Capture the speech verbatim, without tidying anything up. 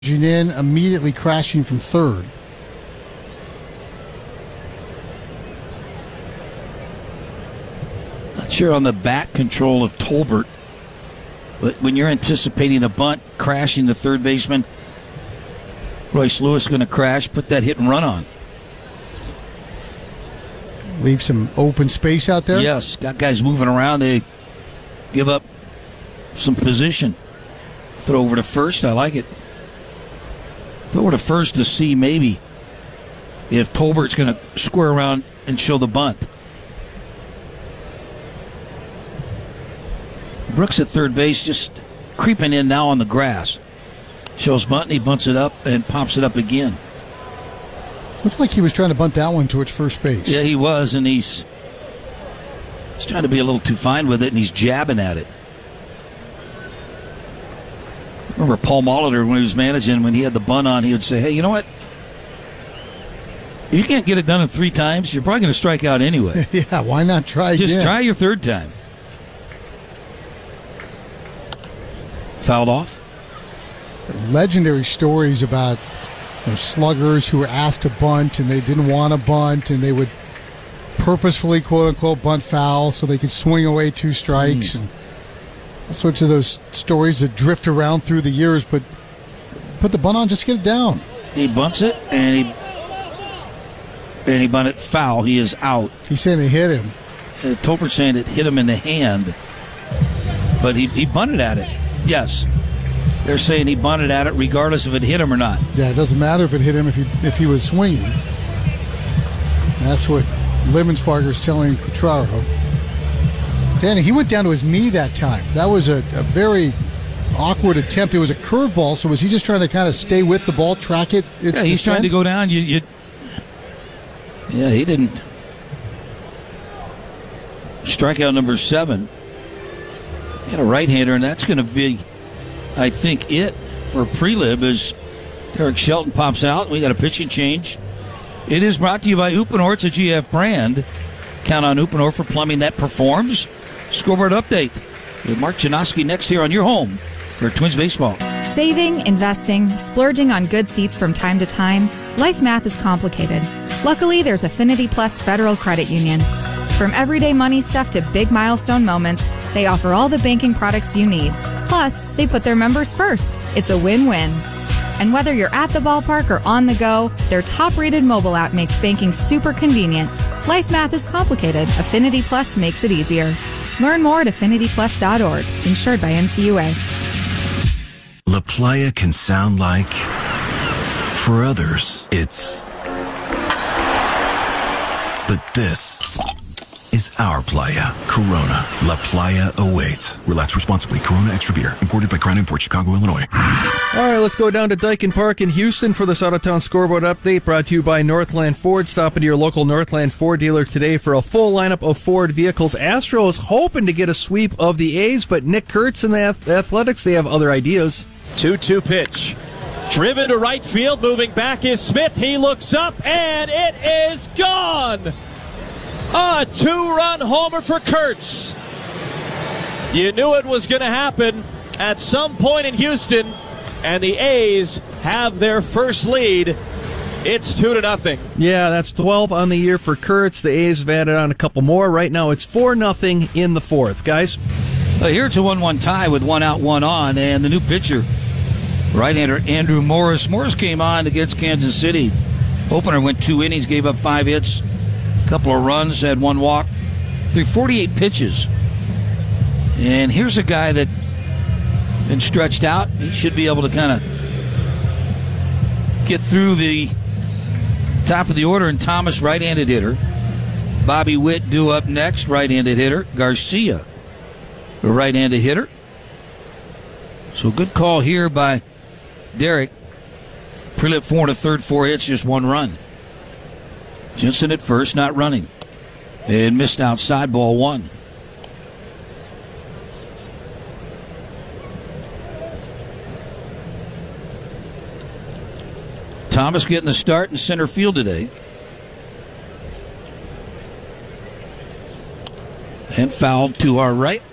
in, immediately crashing from third. Not sure on the bat control of Tolbert, but when you're anticipating a bunt crashing the third baseman, Royce Lewis going to crash, put that hit and run on. Leave some open space out there? Yes, got guys moving around. They give up some position. Throw over to first, I like it. Throw over to first to see maybe if Tolbert's going to square around and show the bunt. Brooks at third base just creeping in now on the grass. Shows bunt and he bunts it up and pops it up again. Looked like he was trying to bunt that one towards first base. Yeah, he was, and he's, he's trying to be a little too fine with it, and he's jabbing at it. Remember Paul Molitor, when he was managing, when he had the bunt on, he would say, hey, you know what? If you can't get it done in three times, you're probably going to strike out anyway. Yeah, why not try Just again? try your third time. Fouled off. Legendary stories about you know, sluggers who were asked to bunt and they didn't want to bunt and they would purposefully, quote-unquote, bunt foul so they could swing away two strikes. Mm. And all sorts of those stories that drift around through the years, but put the bunt on just to get it down. He bunts it, and he and he bunted foul. He is out. He's saying they hit him. Uh, Tolbert saying it hit him in the hand, but he, he bunted at it. Yes. They're saying he bunted at it regardless if it hit him or not. Yeah, it doesn't matter if it hit him if he, if he was swinging. That's what Limensparger's telling Cutraro. Danny, he went down to his knee that time. That was a, a very awkward attempt. It was a curveball, so was he just trying to kind of stay with the ball, track it? Its yeah, he's descent? trying to go down. You, you, yeah, he didn't. Strikeout number seven. Got a right-hander, and that's going to be, I think, it for Prelib as Derek Shelton pops out. We got a pitching change. It is brought to you by Uponor. It's a G F brand. Count on Uponor for plumbing that performs. Scoreboard update with Mark Janoski next here on your home for Twins baseball. Saving, investing, splurging on good seats from time to time, life math is complicated. Luckily, there's Affinity Plus Federal Credit Union. From everyday money stuff to big milestone moments, they offer all the banking products you need. Plus, they put their members first. It's a win-win. And whether you're at the ballpark or on the go, their top-rated mobile app makes banking super convenient. Life math is complicated. Affinity Plus makes it easier. Learn more at affinity plus dot org. Insured by N C U A. La Playa can sound like, for others, it's... But this is our playa. Corona. La Playa awaits. Relax responsibly. Corona Extra Beer. Imported by Crown Imports, Chicago, Illinois. All right, let's go down to Daikin Park in Houston for this out-of-town scoreboard update brought to you by Northland Ford. Stop into your local Northland Ford dealer today for a full lineup of Ford vehicles. Astros hoping to get a sweep of the A's, but Nick Kurtz and the Athletics, they have other ideas. two two pitch. Driven to right field. Moving back is Smith. He looks up, and it is gone. A two-run homer for Kurtz. You knew it was going to happen at some point in Houston, and the A's have their first lead. It's two to nothing. Yeah, that's twelve on the year for Kurtz. The A's have added on a couple more. Right now, it's four nothing in the fourth. Guys? Well, here it's a one one tie with one out, one on, and the new pitcher, right-hander Andrew Morris. Morris came on against Kansas City. Opener went two innings, gave up five hits. Couple of runs, had one walk, threw forty-eight pitches. And here's a guy that been stretched out. He should be able to kind of get through the top of the order. And Thomas, right-handed hitter. Bobby Witt due up next, right-handed hitter. Garcia, a right-handed hitter. So good call here by Derek. Prelip four to third, four hits, just one run. Jensen at first, not running. And missed outside, ball one. Thomas getting the start in center field today. And fouled to our right.